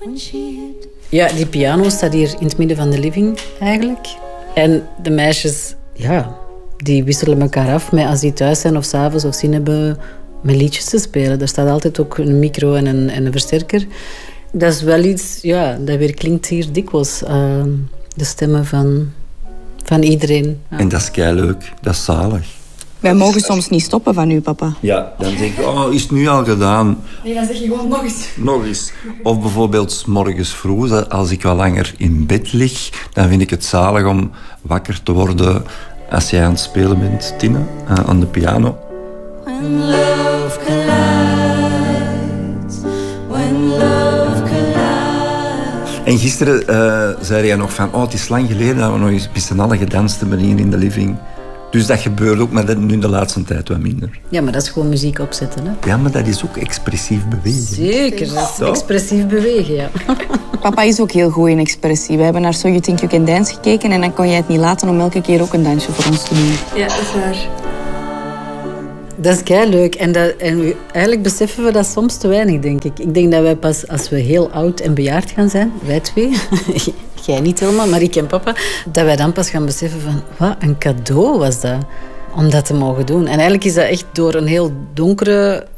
Ja, die piano staat hier in het midden van de living eigenlijk. En de meisjes, ja, die wisselen elkaar af met als die thuis zijn of 's avonds of zin hebben met liedjes te spelen. Daar staat altijd ook een micro en een versterker. Dat is wel iets, ja, dat weer klinkt hier dikwijls. De stemmen van iedereen. Ja. En dat is keileuk, dat is zalig. Wij mogen soms niet stoppen van u, papa. Ja, dan zeg ik, oh, is het nu al gedaan? Nee, dan zeg je gewoon nog eens. Nog eens. Of bijvoorbeeld 's morgens vroeg, als ik wat langer in bed lig, dan vind ik het zalig om wakker te worden als jij aan het spelen bent, Tine, aan de piano. When love collides, when love collides. En gisteren zei jij nog van, oh, het is lang geleden dat we nog eens met z'n allen gedanst hebben hier in de living. Dus dat gebeurt ook, maar dat nu de laatste tijd wat minder. Ja, maar dat is gewoon muziek opzetten, hè? Ja, maar dat is ook expressief bewegen. Zeker, dat is expressief bewegen, ja. Papa is ook heel goed in expressie. We hebben naar So You Think You Can Dance gekeken en dan kon jij het niet laten om elke keer ook een dansje voor ons te doen. Ja, dat is waar. Dat is keileuk. En eigenlijk beseffen we dat soms te weinig, denk ik. Ik denk dat wij pas als we heel oud en bejaard gaan zijn, wij twee, jij niet helemaal, maar ik en papa, dat wij dan pas gaan beseffen van, wat een cadeau was dat, om dat te mogen doen. En eigenlijk is dat echt door een heel donkere